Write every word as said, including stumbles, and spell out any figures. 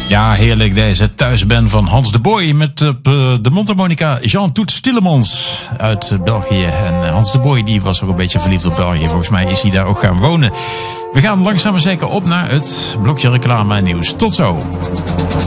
Ja, heerlijk deze thuisband van Hans de Boy met op uh, de mondharmonica Jean Toet Tielemans uit uh, België. En uh, Hans de Boy die was ook een beetje verliefd op België. Volgens mij is hij daar ook gaan wonen. We gaan langzaam maar zeker op naar het blokje reclame en nieuws. Tot zo!